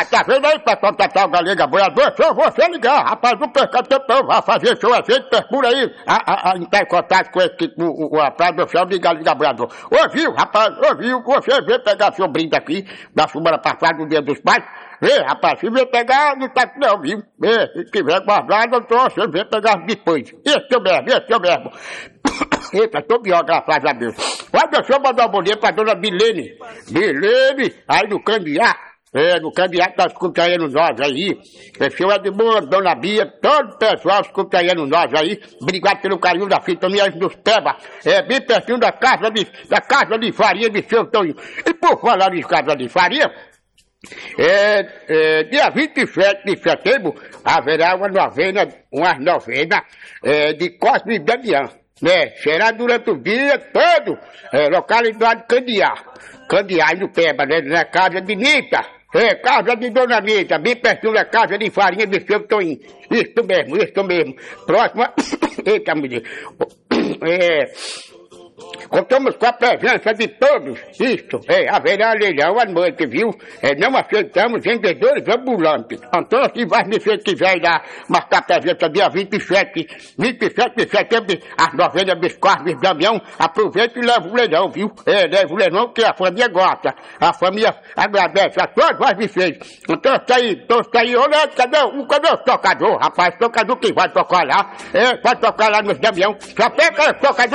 tá vendo aí pra contratar o Galega Boiador? Se eu vou você ligar, rapaz, não perca tempo, eu vou fazer show a gente, procura aí, entrar em contato com a Praia do Céu de Galega Boiador. Ouviu, rapaz, ouviu, você veio pegar seu brinde aqui, da semana passada, no Dia dos Pais. Rapaz, se vier pegar, não tá não, viu? Se tiver guardado, eu trouxe, eu venho pegar depois. Esse eu mesmo. Eita, tô pior, graças a Deus. Olha, deixa eu mandar um bom dia pra dona Milene. Milene, aí no Candiá. No Candiá tá escutando nós aí. Seu Edmundo, dona Bia, todo o pessoal escutando nós aí. Obrigado pelo carinho da fita minha dos Peba. Bem pertinho da casa de farinha de seu Tonho. E por falar em casa de farinha, dia 27 de setembro haverá uma novena de Cosme e Damião, será durante o dia todo, localidade Candiá, aí no Peba, na casa de Nita, casa de Dona Nita, bem pertinho da casa de farinha de seu Toninho, isso mesmo, próxima, eita mulher, contamos com a presença de todos, haverá leilão à noite, viu? Não aceitamos vendedores ambulantes. Então, se você quiser ir lá marcar presença dia 27 de setembro, as novenas dos Cosmes Damião, aproveita e leva o leilão, viu? Leva o leilão que a família gosta, a família agradece a todos vocês. Então, está aí, olha, cadê o tocador, rapaz? O tocador que vai tocar lá, vai tocar lá nos Damião, só pega o tocador.